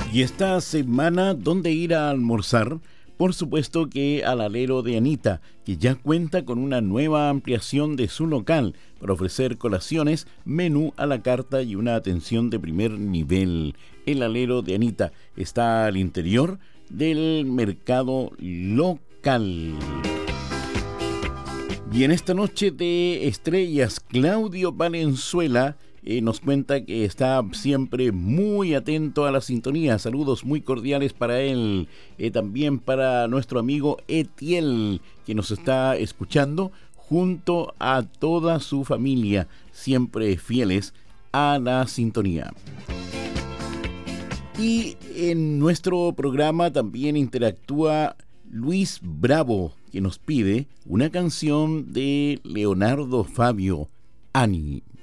Y esta semana, ¿dónde ir a almorzar? Por supuesto que al alero de Anita, que ya cuenta con una nueva ampliación de su local para ofrecer colaciones, menú a la carta y una atención de primer nivel. El alero de Anita está al interior del mercado local. Y en esta noche de estrellas, Claudio Valenzuela nos cuenta que está siempre muy atento a la sintonía. Saludos muy cordiales para él. También para nuestro amigo Etiel, que nos está escuchando, junto a toda su familia, siempre fieles a la sintonía. Y en nuestro programa también interactúa Luis Bravo, que nos pide una canción de Leonardo Fabio, Ani.